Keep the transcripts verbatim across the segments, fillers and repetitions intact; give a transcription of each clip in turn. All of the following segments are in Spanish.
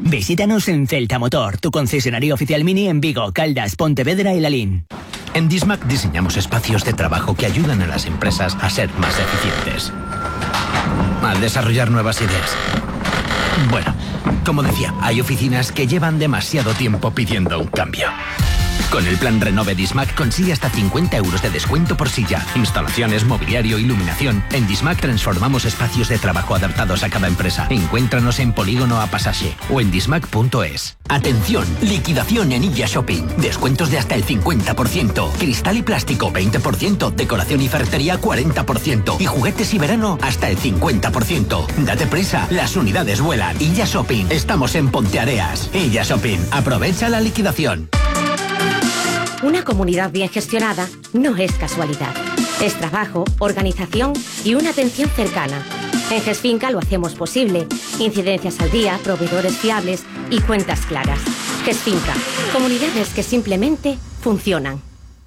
Visítanos en Celta Motor, tu concesionario oficial Mini en Vigo, Caldas, Pontevedra y Lalín. En Dismac diseñamos espacios de trabajo que ayudan a las empresas a ser más eficientes, a desarrollar nuevas ideas. Bueno, como decía, hay oficinas que llevan demasiado tiempo pidiendo un cambio. Con el plan Renove Dismac consigue hasta cincuenta euros de descuento por silla, instalaciones, mobiliario, iluminación. En Dismac transformamos espacios de trabajo adaptados a cada empresa. Encuéntranos en Polígono a Pasaje o en dismac punto es. Atención, liquidación en Illa Shopping. Descuentos de hasta el cincuenta por ciento. Cristal y plástico veinte por ciento. Decoración y ferretería cuarenta por ciento. Y juguetes y verano hasta el cincuenta por ciento. Date prisa, las unidades vuelan. Illa Shopping. Estamos en Ponteareas. Illa Shopping. Aprovecha la liquidación. Una comunidad bien gestionada no es casualidad. Es trabajo, organización y una atención cercana. En Gesfinca lo hacemos posible. Incidencias al día, proveedores fiables y cuentas claras. Gesfinca, comunidades que simplemente funcionan.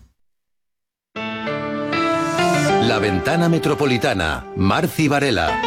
La Ventana Metropolitana, Marci Varela.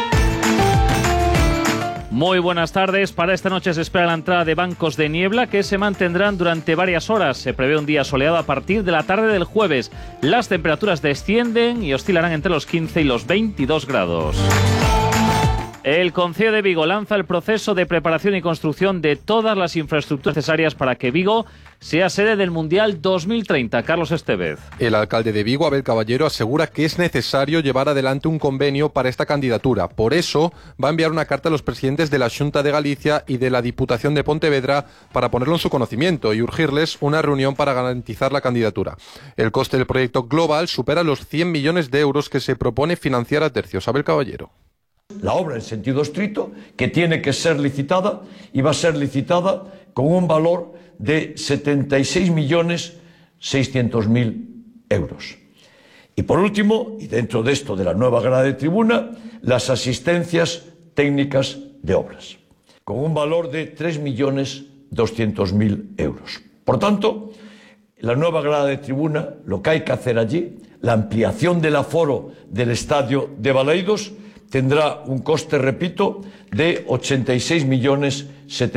Muy buenas tardes. Para esta noche se espera la entrada de bancos de niebla que se mantendrán durante varias horas. Se prevé un día soleado a partir de la tarde del jueves. Las temperaturas descienden y oscilarán entre los quince y los veintidós grados. El Concello de Vigo lanza el proceso de preparación y construcción de todas las infraestructuras necesarias para que Vigo sea sede del Mundial dos mil treinta. Carlos Estevez. El alcalde de Vigo, Abel Caballero, asegura que es necesario llevar adelante un convenio para esta candidatura. Por eso va a enviar una carta a los presidentes de la Xunta de Galicia y de la Diputación de Pontevedra para ponerlo en su conocimiento y urgirles una reunión para garantizar la candidatura. El coste del proyecto global supera los cien millones de euros que se propone financiar a tercios. Abel Caballero. La obra en sentido estricto, que tiene que ser licitada y va a ser licitada con un valor de setenta y seis millones seiscientos mil euros. Y por último, y dentro de esto de la nueva grada de tribuna, las asistencias técnicas de obras, con un valor de tres millones doscientos mil euros. Por tanto, la nueva grada de tribuna, lo que hay que hacer allí, la ampliación del aforo del estadio de Baleidos, tendrá un coste, repito, de ochenta y seis millones setecientos.